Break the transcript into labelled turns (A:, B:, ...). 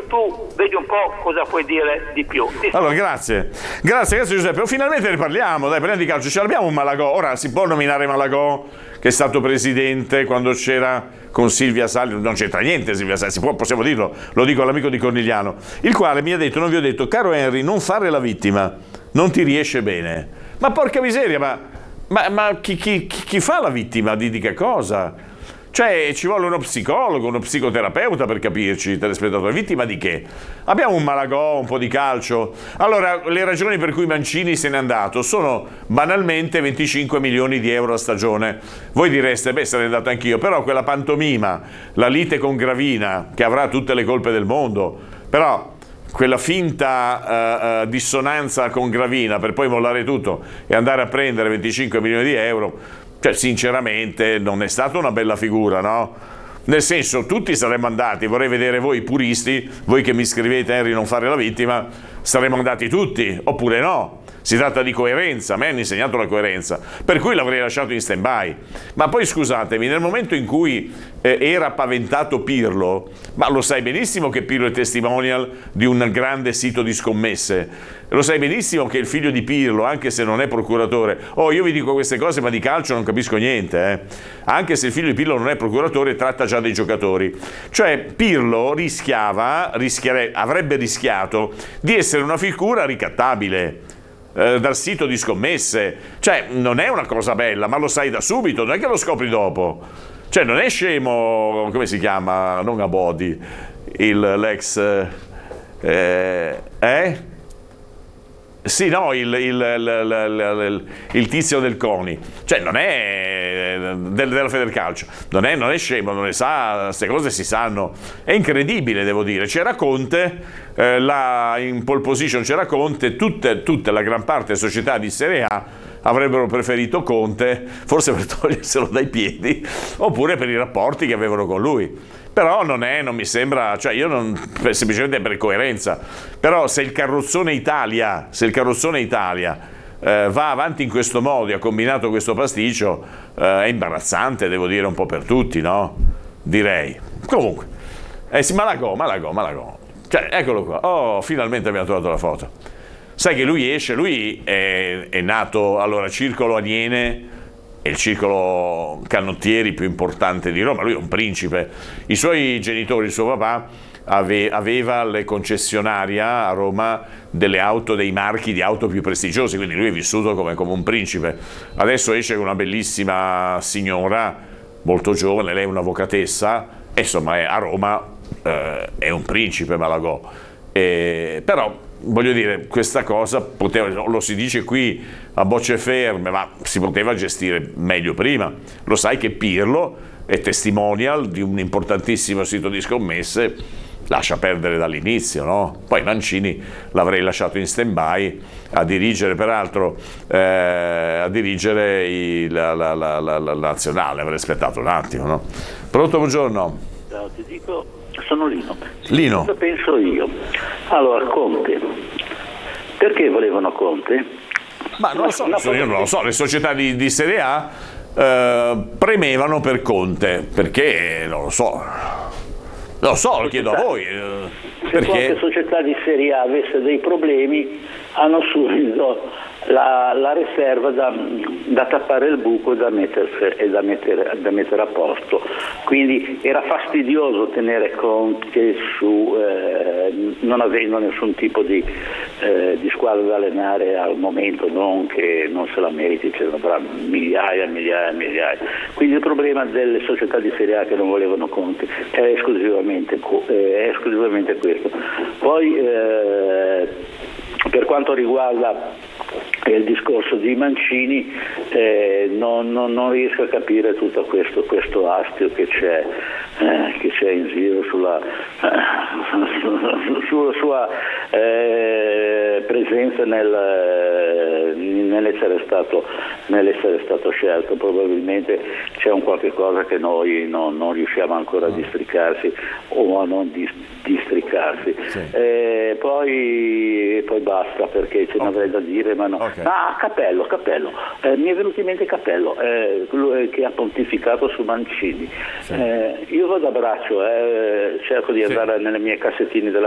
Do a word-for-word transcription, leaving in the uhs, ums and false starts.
A: tu vedi un po' cosa puoi dire di più.
B: Allora, grazie. Grazie, grazie Giuseppe. Finalmente ne parliamo, dai, parliamo di calcio. Ce l'abbiamo un Malagò. Ora si può nominare Malagò, che è stato presidente quando c'era con Silvia Salli, non c'entra niente Silvia Salli, si può, possiamo dirlo, lo dico all'amico di Cornigliano, il quale mi ha detto, non vi ho detto, caro Henry, non fare la vittima, non ti riesce bene. Ma porca miseria, ma, ma, ma chi, chi, chi fa la vittima di, di che cosa? Cioè ci vuole uno psicologo, uno psicoterapeuta per capirci, telespettatori. Vittima di che? Abbiamo un Malagò, un po' di calcio. Allora, le ragioni per cui Mancini se n'è andato sono banalmente venticinque milioni di euro a stagione. Voi direste, beh, se n'è andato anch'io, però quella pantomima, la lite con Gravina, che avrà tutte le colpe del mondo, però quella finta uh, uh, dissonanza con Gravina per poi mollare tutto e andare a prendere venticinque milioni di euro, cioè sinceramente non è stata una bella figura, no? Nel senso, tutti saremmo andati, vorrei vedere voi puristi, voi che mi scrivete Henry non fare la vittima, saremmo andati tutti, oppure no? Si tratta di coerenza, a me hanno insegnato la coerenza, per cui l'avrei lasciato in stand-by. Ma poi scusatemi, nel momento in cui eh, era paventato Pirlo, ma lo sai benissimo che Pirlo è testimonial di un grande sito di scommesse, lo sai benissimo che il figlio di Pirlo, anche se non è procuratore, oh io vi dico queste cose ma di calcio non capisco niente, eh. Anche se il figlio di Pirlo non è procuratore tratta già dei giocatori, cioè Pirlo rischiava, rischiare, avrebbe rischiato di essere una figura ricattabile dal sito di scommesse, cioè non è una cosa bella, ma lo sai da subito, non è che lo scopri dopo, cioè non è scemo, come si chiama, non Abodi, il l'ex eh, eh? Sì, no, il, il, il, il, il tizio del CONI, cioè non è del, della Federcalcio, non è, non è scemo, non ne sa, queste cose si sanno, è incredibile, devo dire. C'era Conte, eh, là in pole position c'era Conte, tutte, tutte la gran parte delle società di Serie A avrebbero preferito Conte, forse per toglierselo dai piedi, oppure per i rapporti che avevano con lui. Però non è, non mi sembra, cioè io non, semplicemente per coerenza, però se il carrozzone Italia, se il carrozzone Italia eh, va avanti in questo modo e ha combinato questo pasticcio, eh, è imbarazzante, devo dire, un po' per tutti, no? Direi. Comunque, eh sì, Malagò, Malagò, Malagò, cioè eccolo qua, oh, finalmente abbiamo trovato la foto. Sai che lui esce, lui è, è nato, allora, Circolo Aniene, è il circolo canottieri più importante di Roma, lui è un principe. I suoi genitori, il suo papà, ave, aveva le concessionaria a Roma delle auto, dei marchi di auto più prestigiosi, quindi lui è vissuto come, come un principe. Adesso esce con una bellissima signora, molto giovane, lei è un'avvocatessa, e insomma è, a Roma eh, è un principe Malagò. Eh, però voglio dire, questa cosa poteva, lo si dice qui a bocce ferme, ma si poteva gestire meglio prima. Lo sai che Pirlo è testimonial di un importantissimo sito di scommesse, lascia perdere dall'inizio, no? Poi Mancini l'avrei lasciato in stand-by a dirigere, peraltro eh, a dirigere il, la, la, la, la, la nazionale, avrei aspettato un attimo, no? Pronto, buongiorno.
C: Ciao, ti dico, sono Lino.
B: Lino.
C: Cosa penso io? Allora, Conte. Perché volevano Conte?
B: Ma non lo so, io non lo so, le società di, di Serie A eh, premevano per Conte, perché non lo so, non lo so, lo chiedo a voi. Eh,
C: Se
B: perché
C: qualche società di Serie A avesse dei problemi, hanno subito la, la riserva da, da tappare il buco e da mettere, e da, mettere, da mettere a posto. Quindi era fastidioso tenere Conte su, eh, non avendo nessun tipo di, eh, di squadra da allenare al momento, non che non se la meriti, c'erano migliaia e migliaia e migliaia. Quindi il problema delle società di Serie A che non volevano Conte è esclusivamente, è esclusivamente questo. Poi eh, per quanto riguarda il discorso di Mancini, eh, non, non, non riesco a capire tutto questo, questo astio che c'è, eh, che c'è in giro sulla, eh, sulla sua eh, presenza nel, nell'essere stato, nell'essere stato scelto. Probabilmente c'è un qualche cosa che noi non, non riusciamo ancora a districarsi o a non dis, districarsi. Sì. Eh, poi, poi basta, perché ce ne avrei da dire, ma no. Okay. Ah, Capello, Capello. Eh, mi è venuto in mente Capello, eh, quello che ha pontificato su Mancini. Sì. Eh, io vado a braccio, eh, cerco di andare sì. nelle mie cassettine della